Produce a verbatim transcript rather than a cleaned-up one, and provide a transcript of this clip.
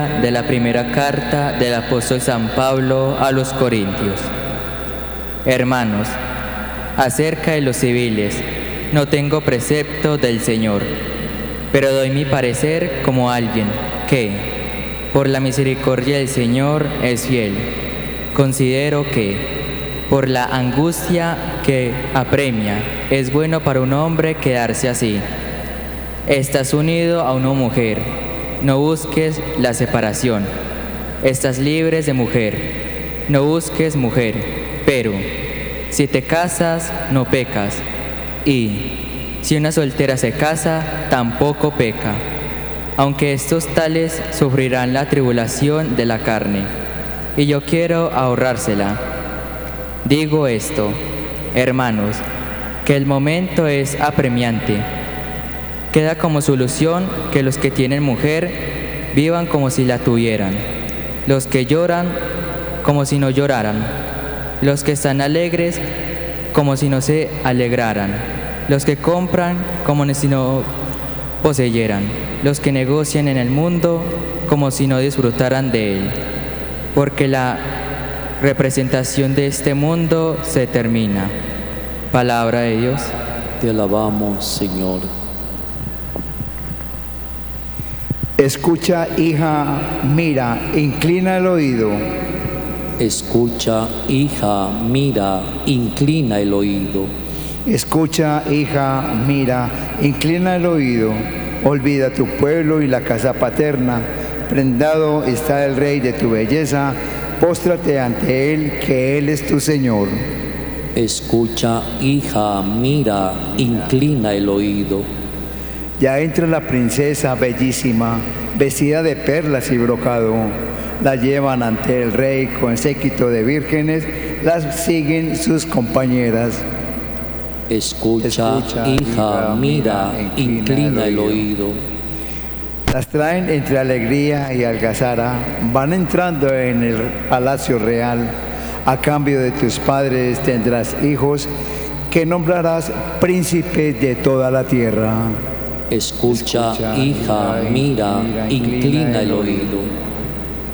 De la primera carta del apóstol San Pablo a los Corintios. Hermanos, acerca de los civiles, no tengo precepto del Señor, pero doy mi parecer como alguien que, por la misericordia del Señor, es fiel. Considero que, por la angustia que apremia, es bueno para un hombre quedarse así. Estás unido a una mujer. No busques la separación. Estás libre de mujer. No busques mujer. Pero, si te casas, no pecas. Y, si una soltera se casa, tampoco peca. Aunque estos tales sufrirán la tribulación de la carne. Y yo quiero ahorrársela. Digo esto, hermanos, que el momento es apremiante. Queda como solución que los que tienen mujer vivan como si la tuvieran, los que lloran como si no lloraran, los que están alegres como si no se alegraran, los que compran como si no poseyeran, los que negocian en el mundo como si no disfrutaran de él, porque la representación de este mundo se termina. Palabra de Dios. Te alabamos, Señor. Escucha, hija, mira, inclina el oído. Escucha, hija, mira, inclina el oído. Escucha, hija, mira, inclina el oído. Olvida tu pueblo y la casa paterna. Prendado está el Rey de tu belleza. Póstrate ante Él, que Él es tu Señor. Escucha, hija, mira, inclina el oído. Ya entra la princesa bellísima, vestida de perlas y brocado. La llevan ante el rey con séquito de vírgenes, las siguen sus compañeras. Escucha, Escucha hija, mira, inclina, inclina el oído. Las traen entre alegría y algazara, van entrando en el palacio real. A cambio de tus padres tendrás hijos, que nombrarás príncipes de toda la tierra. Escucha, Escucha hija, mira, mira inclina, inclina el oído.